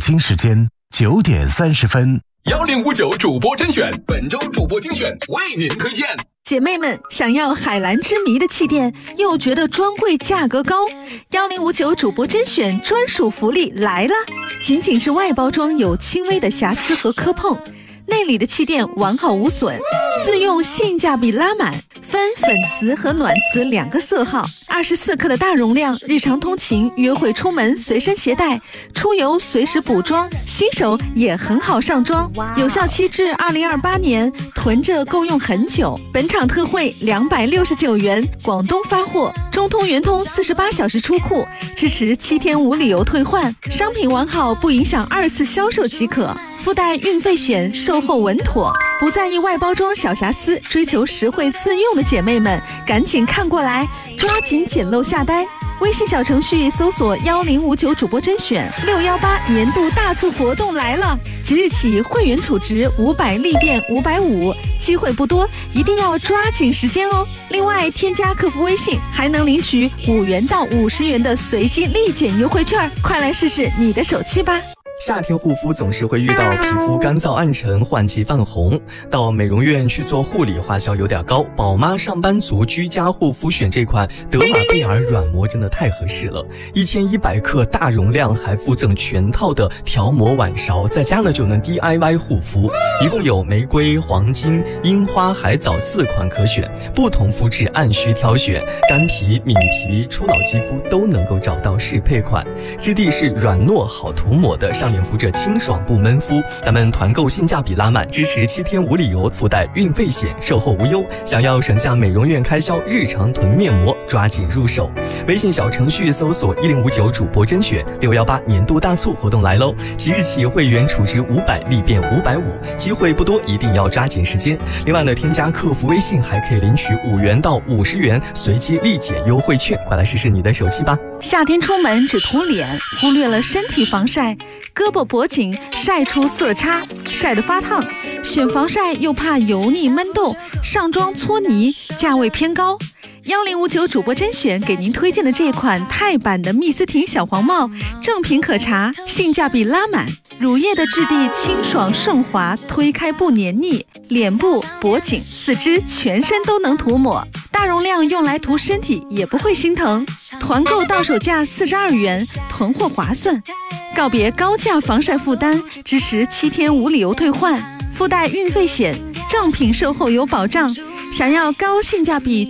京时间9点30分。 1059主播甄选，本周主播精选为您推荐。 姐妹们，想要海蓝之谜的气垫，又觉得专柜价格高，1059主播甄选专属福利来了！仅仅是外包装有轻微的瑕疵和磕碰，内里的气垫完好无损，自用性价比拉满，分粉瓷和暖瓷2个色号，24克的大容量，日常通勤、约会出门随身携带，出游随时补妆，新手也很好上妆。有效期至2028年，囤着够用很久。本场特惠269元，广东发货，中通、圆通48小时出库，支持7天无理由退换，商品完好不影响2次销售即可。附带运费险，售后稳妥，不在意外包装小瑕疵，追求实惠自用的姐妹们，赶紧看过来，抓紧捡漏下单。微信小程序搜索1059主播甄选，618年度大促活动来了！即日起会员储值500立变550，机会不多，一定要抓紧时间哦。另外，添加客服微信还能领取5元到50元的随机立减优惠券，快来试试你的手气吧！ 夏天护肤总是会遇到皮肤干燥暗沉、换季泛红，到美容院去做护理花销有点高。宝妈上班族居家护肤选这款德玛贝尔软膜真的太合适了，1100克大容量，还附赠全套的调膜碗勺，在家呢就能 DIY 护肤。一共有玫瑰、黄金、樱花、海藻4款可选，不同肤质按需挑选，干皮、敏皮、初老肌肤都能够找到适配款。质地是软糯好涂抹的，上脸敷着清爽不闷肤。咱们团购性价比拉满，支持7天无理由，附带运费险，售后无忧。想要省下美容院开销，日常囤面膜，抓紧入手。微信小程序搜索1059主播甄选，618年度大促活动来喽！即日起会员储值500立变550，机会不多，一定要抓紧时间。另外呢，添加客服微信还可以领取5元到50元随机立减优惠券，快来试试你的手气吧！ 夏天出门只涂脸，忽略了身体防晒，胳膊脖颈晒出色差，晒得发烫，选防晒又怕油腻闷痘，上妆搓泥，价位偏高。1059主播甄选给您推荐的这款钛版的蜜丝婷小黄帽，正品可查，性价比拉满，乳液的质地清爽顺滑，推开不黏腻，脸部、脖颈、四肢、全身都能涂抹，大容量用来涂身体也不会心疼。团购到手价42元，囤货划算。告别高价防晒负担，支持7天无理由退换，附带运费险，正品售后有保障。想要高性价比